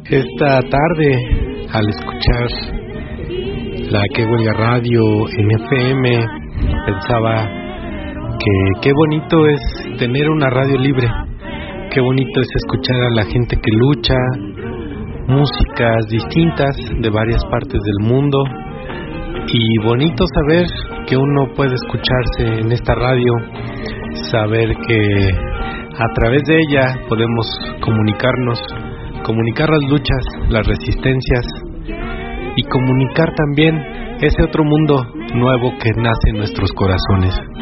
Esta tarde, al escuchar la Que Huelga Radio en FM, pensaba que qué bonito es tener una radio libre, qué bonito es escuchar a la gente que lucha, músicas distintas de varias partes del mundo, y bonito saber que uno puede escucharse en esta radio, saber que a través de ella podemos comunicar las luchas, las resistencias, y comunicar también ese otro mundo nuevo que nace en nuestros corazones.